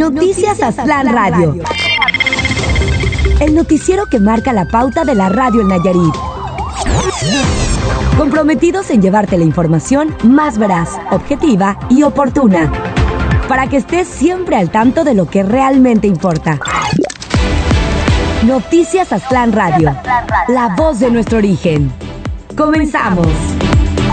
Noticias Aztlán Radio. El noticiero que marca la pauta de la radio en Nayarit. Comprometidos en llevarte la información más veraz, objetiva y oportuna, para que estés siempre al tanto de lo que realmente importa. Noticias Aztlán Radio, la voz de nuestro origen. Comenzamos.